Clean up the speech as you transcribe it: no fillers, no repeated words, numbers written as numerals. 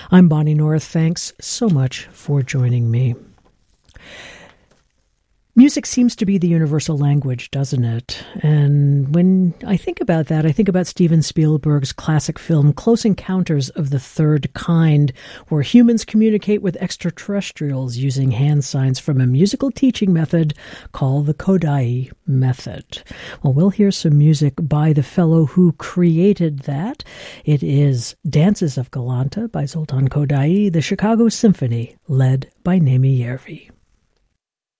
I'm Bonnie North. Thanks so much for joining me. Music seems to be the universal language, doesn't it? And when I think about that, I think about Steven Spielberg's classic film, Close Encounters of the Third Kind, where humans communicate with extraterrestrials using hand signs from a musical teaching method called the Kodály method. Well, we'll hear some music by the fellow who created that. It is Dances of Galanta by Zoltan Kodály, the Chicago Symphony, led by Némi Järvi.